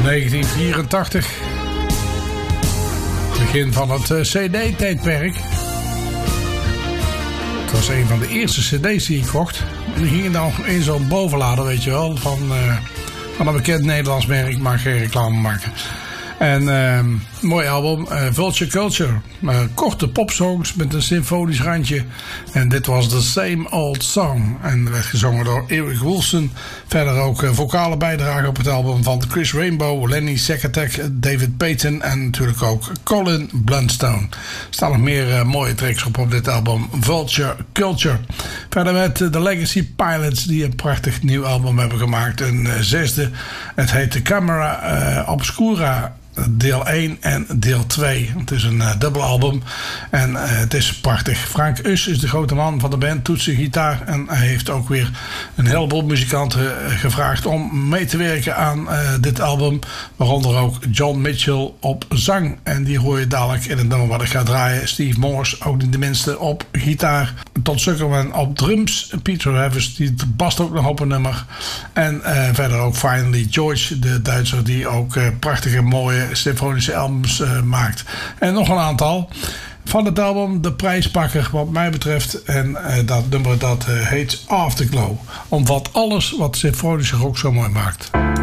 1984. Begin van het CD-tijdperk. Het was een van de eerste CD's die ik kocht. Die gingen dan in zo'n bovenlader, weet je wel. Van een bekend Nederlands merk. Ik mag geen reclame maken. En mooi album, Vulture Culture. Korte popsongs met een symfonisch randje. En dit was The Same Old Song. En werd gezongen door Eric Woolston. Verder ook vocale bijdrage op het album van Chris Rainbow, Lenny Sekatek, David Payton en natuurlijk ook Colin Blunstone. Er staan nog meer mooie tracks op dit album, Vulture Culture. Verder met The Legacy Pilots, die een prachtig nieuw album hebben gemaakt. Een zesde. Het heet The Camera Obscura. Deel 1 en deel 2. Het is een dubbel album. En het is prachtig. Frank Us is de grote man van de band. Toetsen gitaar. En hij heeft ook weer een heleboel muzikanten gevraagd om mee te werken aan dit album. Waaronder ook John Mitchell op zang. En die hoor je dadelijk in het nummer wat ik ga draaien. Steve Morse, ook niet de minste, op gitaar. Todd Suckerman op drums. Peter Havers, die bast ook nog op een nummer. En verder ook Finally George, de Duitser, die ook prachtige mooie symfonische albums maakt. En nog een aantal van het album, de prijspakker wat mij betreft. En dat nummer dat heet Afterglow. Omvat alles wat symfonische rock zo mooi maakt.